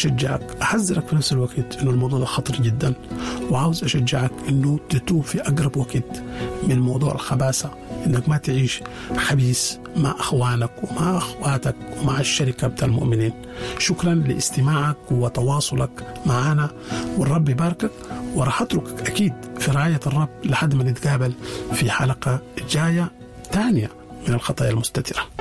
أشجعك أحذرك في نفس الوقت إنه الموضوع ده خطر جدا، وعاوز أشجعك إنه تتوب في أقرب وقت من موضوع الخباثة، إنك ما تعيش خبيث مع أخوانك ومع أخواتك ومع الشركة بتاع المؤمنين. شكرا لاستماعك وتواصلك معنا، والرب يباركك، وراح أتركك أكيد في رعاية الرب لحد ما نتقابل في حلقة جاية تانية من الخطايا المستترة.